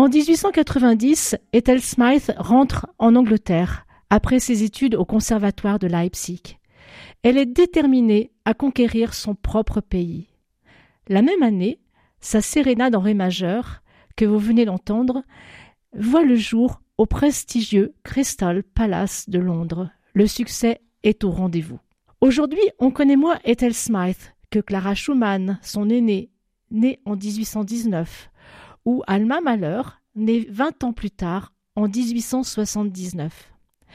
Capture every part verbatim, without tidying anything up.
En dix-huit cent quatre-vingt-dix, Ethel Smythe rentre en Angleterre après ses études au conservatoire de Leipzig. Elle est déterminée à conquérir son propre pays. La même année, sa sérénade en ré majeur, que vous venez d'entendre, voit le jour au prestigieux Crystal Palace de Londres. Le succès est au rendez-vous. Aujourd'hui, on connaît moins Ethel Smythe que Clara Schumann, son aînée, née en dix-huit cent dix-neuf, ou Alma Mahler, née vingt ans plus tard, en dix-huit cent soixante-dix-neuf.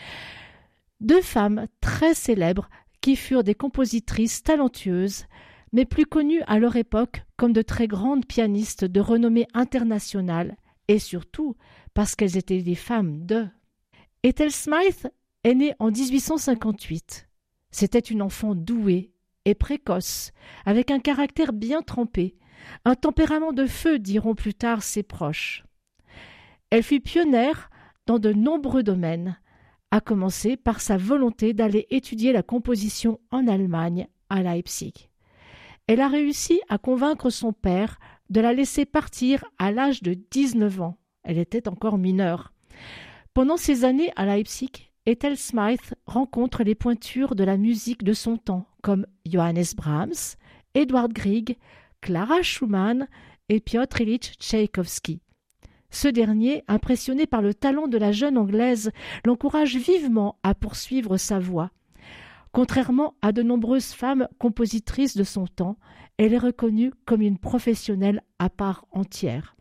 Deux femmes très célèbres qui furent des compositrices talentueuses, mais plus connues à leur époque comme de très grandes pianistes de renommée internationale, et surtout parce qu'elles étaient des femmes de. Ethel Smythe est née en dix-huit cent cinquante-huit. C'était une enfant douée et précoce, avec un caractère bien trempé, un tempérament de feu, diront plus tard ses proches. Elle fut pionnière dans de nombreux domaines, à commencer par sa volonté d'aller étudier la composition en Allemagne, à Leipzig. Elle a réussi à convaincre son père de la laisser partir à l'âge de dix-neuf ans. Elle était encore mineure. Pendant ces années à Leipzig, Ethel Smythe rencontre les pointures de la musique de son temps, comme Johannes Brahms, Edward Grieg, Clara Schumann et Piotr Ilyich Tchaïkovski. Ce dernier, impressionné par le talent de la jeune Anglaise, l'encourage vivement à poursuivre sa voie. Contrairement à de nombreuses femmes compositrices de son temps, elle est reconnue comme une professionnelle à part entière.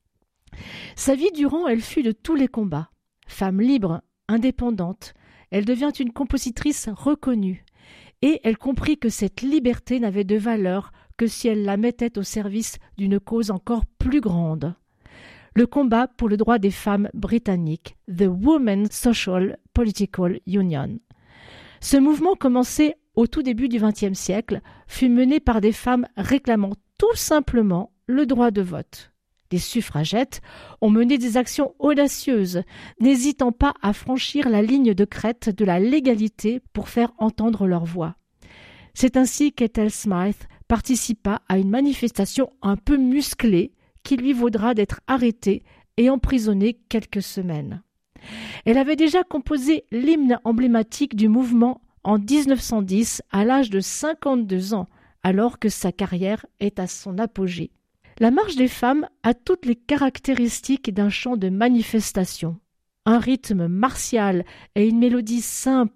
Sa vie durant, elle fut de tous les combats. Femme libre, indépendante, elle devient une compositrice reconnue, et elle comprit que cette liberté n'avait de valeur que si elle la mettait au service d'une cause encore plus grande. Le combat pour le droit des femmes britanniques, The Women's Social Political Union. Ce mouvement, commencé au tout début du vingtième siècle, fut mené par des femmes réclamant tout simplement le droit de vote. Les suffragettes ont mené des actions audacieuses, n'hésitant pas à franchir la ligne de crête de la légalité pour faire entendre leur voix. C'est ainsi qu'Ethel Smythe participa à une manifestation un peu musclée qui lui vaudra d'être arrêtée et emprisonnée quelques semaines. Elle avait déjà composé l'hymne emblématique du mouvement en dix-neuf cent dix à l'âge de cinquante-deux ans, alors que sa carrière est à son apogée. La marche des femmes a toutes les caractéristiques d'un chant de manifestation. Un rythme martial et une mélodie simple